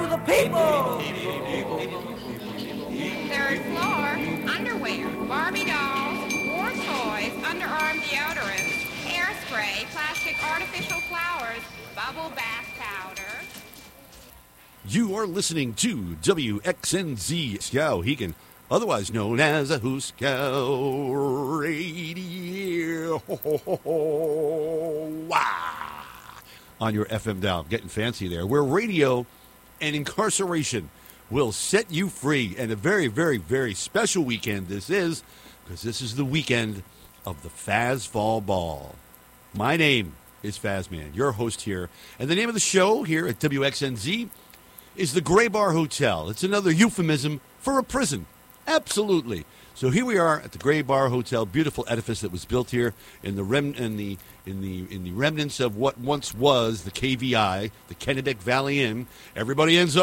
the people. Third floor, underwear, Barbie dolls, war toys, underarm deodorants, hairspray, plastic artificial flowers, bubble bath powder. You are listening to WXNZ Skowhegan, otherwise known as a Huskow Radio. Wow. On your FM dial. Getting fancy there. Where radio and incarceration will set you free. And a very, very, very special weekend this is, because this is the weekend of the Faz Fall Ball. My name is Fazman, your host here. And the name of the show here at WXNZ is the Gray Bar Hotel. It's another euphemism for a prison. Absolutely. So here we are at the Gray Bar Hotel, beautiful edifice that was built here in the remnants of what once was the KVI, the Kennebec Valley Inn. Everybody ends up